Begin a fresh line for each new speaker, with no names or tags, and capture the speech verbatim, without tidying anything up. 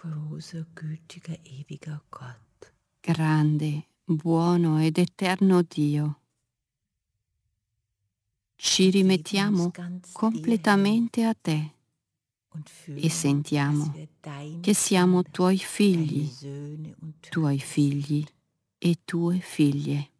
großer, gütiger, ewiger Gott.
Grande, buono ed eterno Dio, ci
Wir geben uns
rimettiamo
ganz dir hin
completamente a te
und
e
fühlen, dass
sentiamo
wir deine
che siamo
Kinder,
tuoi
deine
figli,
Söhne und
tuoi
Töchter
figli
sind.
e tue figlie.